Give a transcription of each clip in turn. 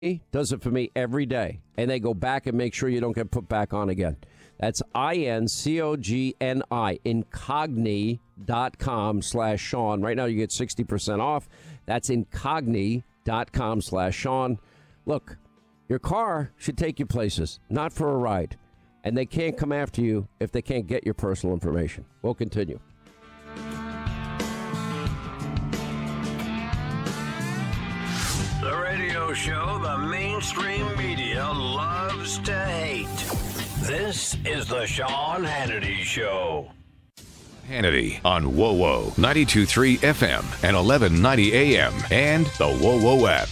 does it for me every day, and they go back and make sure you don't get put back on again. That's INCOGNI, incogni.com/Sean. Right now you get 60% off. That's incogni.com/Sean. Look, your car should take you places, not for a ride. And they can't come after you if they can't get your personal information. We'll continue. The radio show the mainstream media loves to hate. This is the Sean Hannity Show. Hannity on WoWo 92.3 FM and 1190 AM and the WoWo app.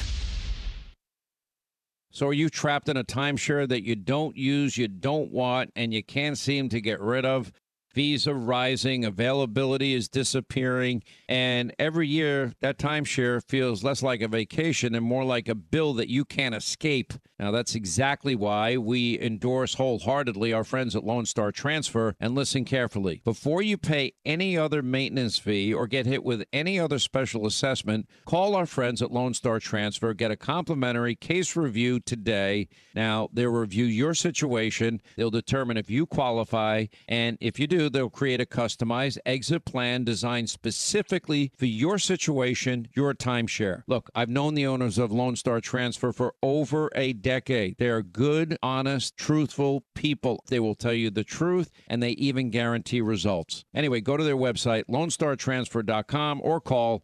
So are you trapped in a timeshare that you don't use, you don't want, and you can't seem to get rid of? Fees are rising, availability is disappearing, and every year that timeshare feels less like a vacation and more like a bill that you can't escape. Now, that's exactly why we endorse wholeheartedly our friends at Lone Star Transfer, and listen carefully. Before you pay any other maintenance fee or get hit with any other special assessment, call our friends at Lone Star Transfer. Get a complimentary case review today. Now, they'll review your situation. They'll determine if you qualify, and if you do, they'll create a customized exit plan designed specifically for your situation, your timeshare. Look, I've known the owners of Lone Star Transfer for over a decade. They are good, honest, truthful people. They will tell you the truth, and they even guarantee results. Anyway, go to their website, LoneStarTransfer.com, or call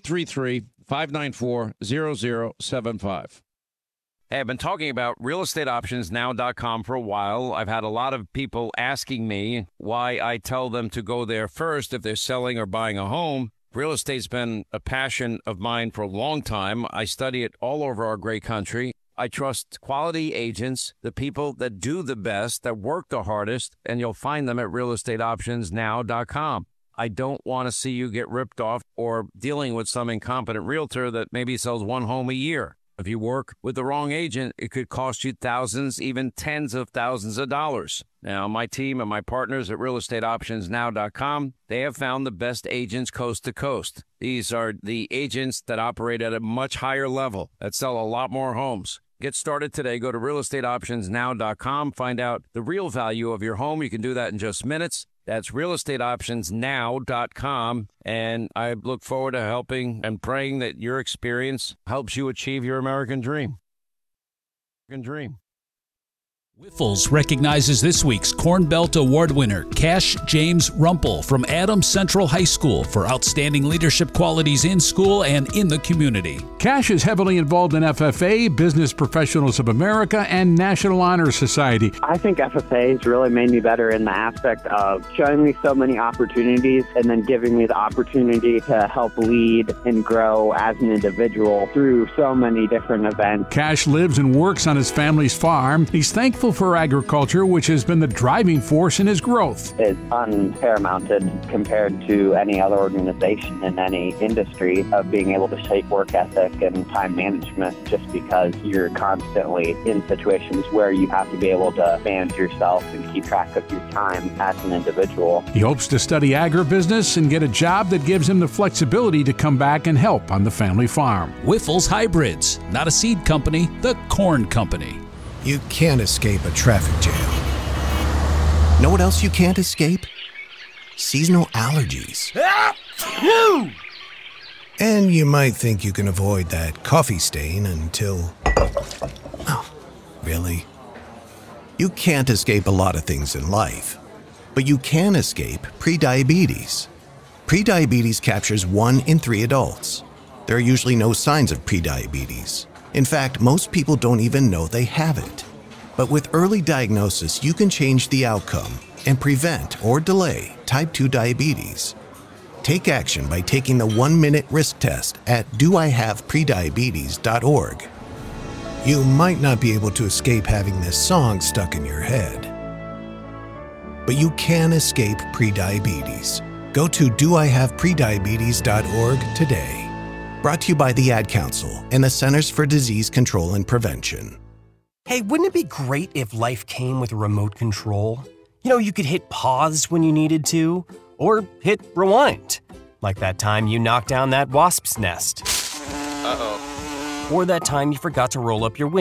833-594-0075. Hey, I've been talking about realestateoptionsnow.com for a while. I've had a lot of people asking me why I tell them to go there first if they're selling or buying a home. Real estate's been a passion of mine for a long time. I study it all over our great country. I trust quality agents, the people that do the best, that work the hardest, and you'll find them at realestateoptionsnow.com. I don't want to see you get ripped off or dealing with some incompetent realtor that maybe sells one home a year. If you work with the wrong agent, it could cost you thousands, even tens of thousands of dollars. Now, my team and my partners at realestateoptionsnow.com, they have found the best agents coast to coast. These are the agents that operate at a much higher level, that sell a lot more homes. Get started today. Go to realestateoptionsnow.com. Find out the real value of your home. You can do that in just minutes. That's realestateoptionsnow.com. And I look forward to helping and praying that your experience helps you achieve your American dream. Wiffles recognizes this week's Corn Belt Award winner, Cash James Rumpel from Adams Central High School, for outstanding leadership qualities in school and in the community. Cash is heavily involved in FFA, Business Professionals of America, and National Honor Society. I think FFA has really made me better in the aspect of showing me so many opportunities and then giving me the opportunity to help lead and grow as an individual through so many different events. Cash lives and works on his family's farm. He's thankful for agriculture, which has been the driving force in his growth. It's unparamounted compared to any other organization in any industry of being able to shape work ethic and time management, just because you're constantly in situations where you have to be able to manage yourself and keep track of your time as an individual. He hopes to study agribusiness and get a job that gives him the flexibility to come back and help on the family farm. Wiffles Hybrids, not a seed company, the corn company. You can't escape a traffic jam. Know what else you can't escape? Seasonal allergies. And you might think you can avoid that coffee stain until... Oh, really? You can't escape a lot of things in life, but you can escape prediabetes. Prediabetes captures 1 in 3 adults. There are usually no signs of prediabetes. In fact, most people don't even know they have it. But with early diagnosis, you can change the outcome and prevent or delay type 2 diabetes. Take action by taking the 1-minute risk test at doihaveprediabetes.org. You might not be able to escape having this song stuck in your head, but you can escape prediabetes. Go to doihaveprediabetes.org today. Brought to you by the Ad Council and the Centers for Disease Control and Prevention. Hey, wouldn't it be great if life came with a remote control? You know, you could hit pause when you needed to, or hit rewind, like that time you knocked down that wasp's nest. Uh-oh. or that time you forgot to roll up your window.